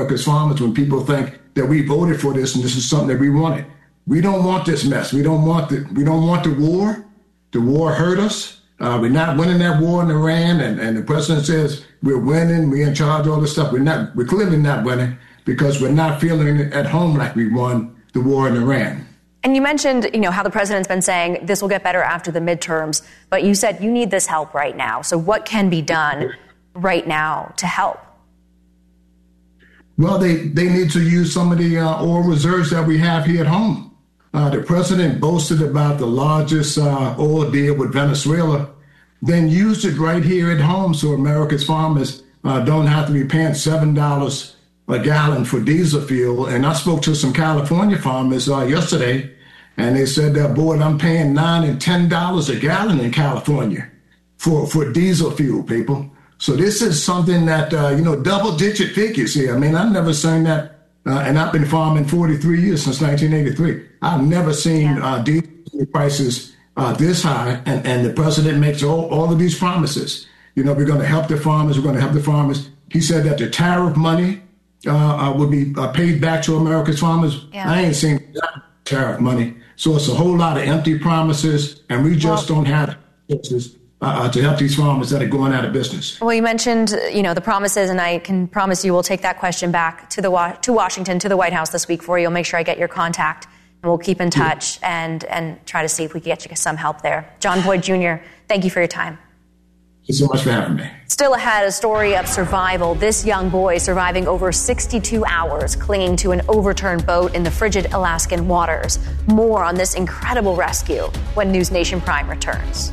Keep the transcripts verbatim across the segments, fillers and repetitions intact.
America's farmers when people think that we voted for this and this is something that we wanted. We don't want this mess. We don't want the, we don't want the war. The war hurt us. Uh, we're not winning that war in Iran, and, and the president says we're winning, we're in charge of all this stuff. We're not, we're clearly not winning because we're not feeling at home like we won the war in Iran. And you mentioned, you know, how the president's been saying this will get better after the midterms, but you said you need this help right now. So what can be done right now to help? Well, they, they need to use some of the uh, oil reserves that we have here at home. Uh, the president boasted about the largest uh, oil deal with Venezuela, then used it right here at home so America's farmers uh, don't have to be paying seven dollars a gallon for diesel fuel. And I spoke to some California farmers uh, yesterday, and they said, uh, boy, I'm paying nine and ten dollars a gallon in California for, for diesel fuel, people. So this is something that, uh, you know, double-digit figures here. I mean, I've never seen that. Uh, and I've been farming forty-three years, since nineteen eighty-three. I've never seen yeah. uh, diesel prices uh, this high, and, and the president makes all, all of these promises. You know, we're going to help the farmers. We're going to help the farmers. He said that the tariff money uh, uh, will be uh, paid back to America's farmers. Yeah. I ain't seen that tariff money. So it's a whole lot of empty promises, and we just well, don't have resources Uh, to help these farmers that are going out of business. Well, you mentioned, you know, the promises, and I can promise you we'll take that question back to the to Washington, to the White House this week for you. We'll make sure I get your contact, and we'll keep in touch yeah. and, and try to see if we can get you some help there. John Boyd Junior, thank you for your time. Thank you so much for having me. Still ahead, a story of survival. This young boy surviving over sixty-two hours clinging to an overturned boat in the frigid Alaskan waters. More on this incredible rescue when News Nation Prime returns.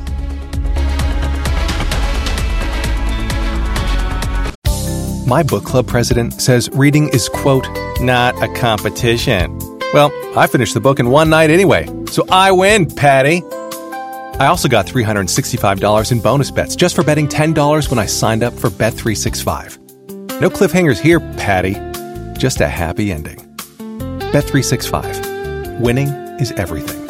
My book club president says reading is, quote, not a competition. Well, I finished the book in one night anyway, so I win, Patty. I also got three hundred sixty-five dollars in bonus bets just for betting ten dollars when I signed up for Bet three sixty-five. No cliffhangers here, Patty. Just a happy ending. Bet three sixty-five. Winning is everything.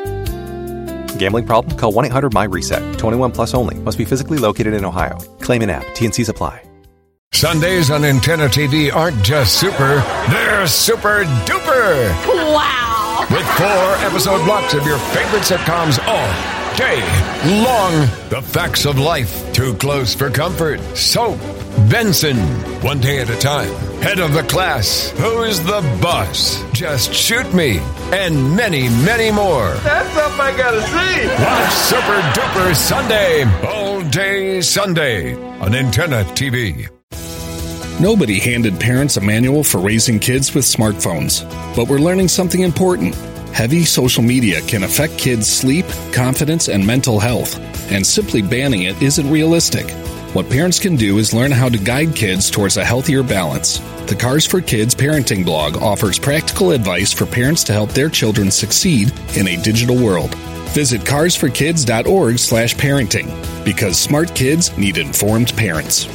Gambling problem? Call one eight hundred M Y reset. twenty-one plus only. Must be physically located in Ohio. Claim in app. T and C's apply. Sundays on Antenna T V aren't just super, they're super duper. Wow. With four episode blocks of your favorite sitcoms all day long. The Facts of Life, Too Close for Comfort, Soap, Benson, One Day at a Time, Head of the Class, Who's the Boss, Just Shoot Me, and many, many more. That's something I gotta see. Watch Super Duper Sunday, all day Sunday on Antenna T V. Nobody handed parents a manual for raising kids with smartphones, but we're learning something important. Heavy social media can affect kids' sleep, confidence, and mental health, and simply banning it isn't realistic. What parents can do is learn how to guide kids towards a healthier balance. The Cars for Kids parenting blog offers practical advice for parents to help their children succeed in a digital world. Visit cars for kids dot org slash parenting, because smart kids need informed parents.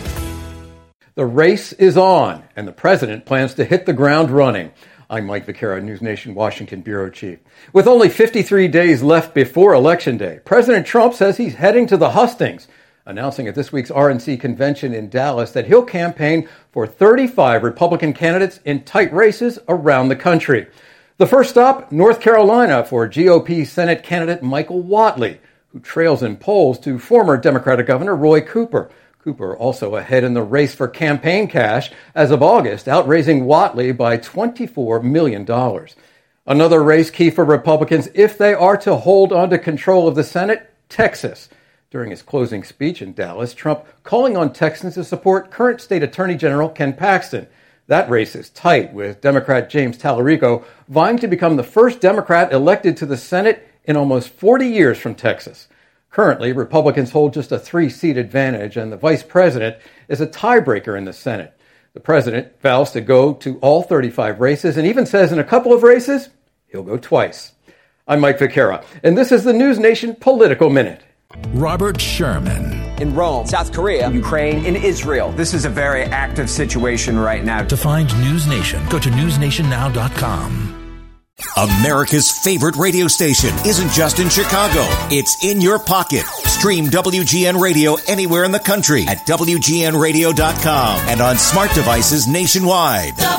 The race is on, and the president plans to hit the ground running. I'm Mike Vaquera, News Nation Washington Bureau Chief. With only fifty-three days left before Election Day, President Trump says he's heading to the hustings, announcing at this week's R N C convention in Dallas that he'll campaign for thirty-five Republican candidates in tight races around the country. The first stop, North Carolina, for G O P Senate candidate Michael Whatley, who trails in polls to former Democratic Governor Roy Cooper. Cooper also ahead in the race for campaign cash as of August, outraising Whatley by twenty-four million dollars. Another race key for Republicans if they are to hold on to control of the Senate, Texas. During his closing speech in Dallas, Trump calling on Texans to support current State Attorney General Ken Paxton. That race is tight, with Democrat James Tallarico vying to become the first Democrat elected to the Senate in almost forty years from Texas. Currently, Republicans hold just a three-seat advantage, and the vice president is a tiebreaker in the Senate. The president vows to go to all thirty-five races and even says in a couple of races, he'll go twice. I'm Mike Vaquera, and this is the News Nation Political Minute. Robert Sherman. In Rome, South Korea, Ukraine, in Israel. This is a very active situation right now. To find News Nation, go to news nation now dot com. America's favorite radio station isn't just in Chicago. It's in your pocket. Stream W G N Radio anywhere in the country at W G N radio dot com and on smart devices nationwide.